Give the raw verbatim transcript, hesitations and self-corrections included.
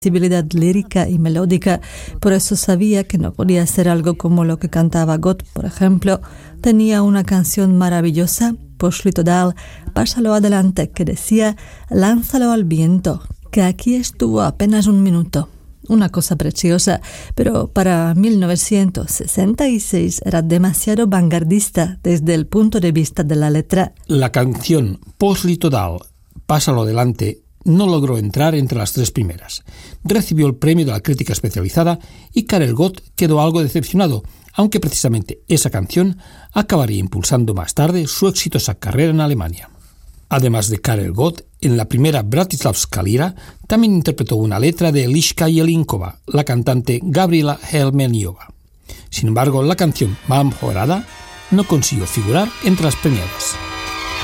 sensibilidad lírica y melódica, por eso sabía que no podía ser algo como lo que cantaba Gott, por ejemplo. Tenía una canción maravillosa, Pošli to dál, pásalo adelante, que decía, lánzalo al viento, que aquí estuvo apenas un minuto. Una cosa preciosa, pero para mil novecientos sesenta y seis era demasiado vanguardista desde el punto de vista de la letra. La canción Pošli to dál, pásalo adelante, no logró entrar entre las tres primeras. Recibió el premio de la crítica especializada y Karel Gott quedó algo decepcionado, aunque precisamente esa canción acabaría impulsando más tarde su exitosa carrera en Alemania. Además de Karel Gott, en la primera Bratislavska Lira también interpretó una letra de Eliška Jelinkova, la cantante Gabriela Helmeniova. Sin embargo, la canción Mám horada no consiguió figurar entre las premiadas.